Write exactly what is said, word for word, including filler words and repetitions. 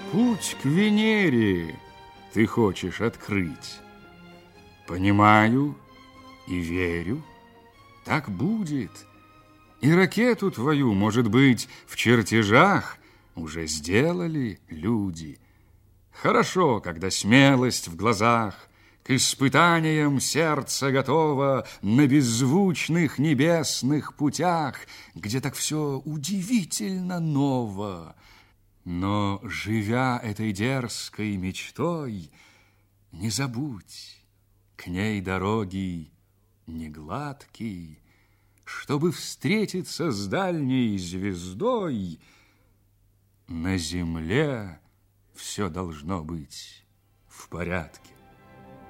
Путь к Венере ты хочешь открыть. Понимаю и верю, так будет. И ракету твою, может быть, в чертежах уже сделали люди. Хорошо, когда смелость в глазах, к испытаниям сердце готово на беззвучных небесных путях, где так все удивительно ново. Но, живя этой дерзкой мечтой, не забудь, к ней дороги не гладкий, чтобы встретиться с дальней звездой, на земле все должно быть в порядке.